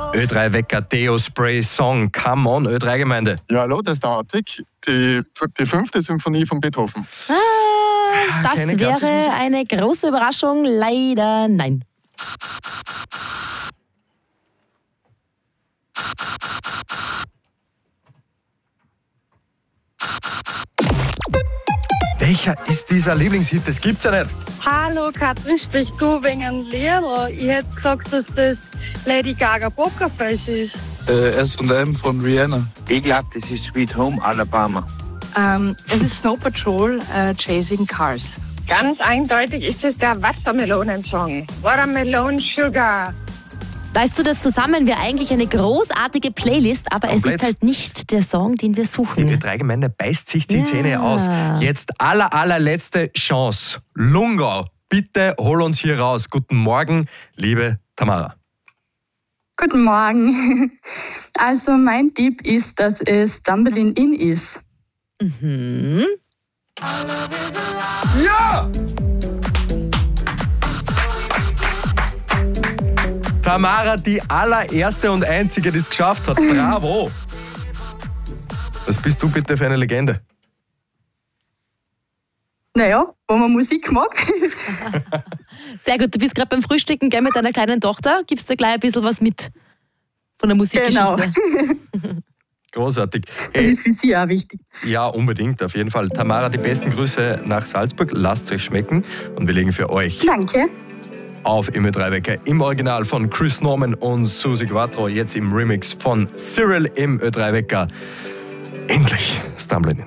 Ö3 Wecker Deo Spray Song. Come on, Ö3-Gemeinde. Ja, hallo, das ist der Artig. Die 5. Symphonie von Beethoven. Das Keine klassische wäre Musik? eine große Überraschung. Leider nein. Welcher ist dieser Lieblingshit? Das gibt's ja nicht. Hallo, Katrin spricht du wegen einem Lehrer. Ich hätte gesagt, dass das Lady Gaga Pokerface ist. S&M von Rihanna. Ich glaube, das ist Sweet Home Alabama. Es ist Snow Patrol, Chasing Cars. Ganz eindeutig ist es der Wassermelonen-Song. Watermelon Sugar. Weißt du, das zusammen wäre eigentlich eine großartige Playlist, aber Komplett. es ist halt nicht der Song, den wir Die suchen. Ö3-Gemeinde beißt sich die Ja. Zähne aus. Jetzt allerletzte Chance. Lungau, bitte hol uns hier raus. Guten Morgen, liebe Tamara. Guten Morgen. Also mein Tipp ist, dass es Stumbling In ist. Mhm. Ja! Tamara, die allererste und einzige, die es geschafft hat. Bravo! Was bist du bitte für eine Legende? Naja, wenn man Musik mag. Sehr gut, du bist gerade beim Frühstücken gell, mit deiner kleinen Tochter. Gibst du gleich ein bisschen was mit von der Musikgeschichte? Genau. Großartig. Das ist für Sie auch wichtig. Ja, unbedingt, auf jeden Fall. Tamara, die besten Grüße nach Salzburg. Lasst es euch schmecken und wir legen für euch Danke. auf im Ö3 Wecker im Original von Chris Norman und Susi Quattro, jetzt im Remix von Cyril im Ö3 Wecker. Endlich Stumbling In.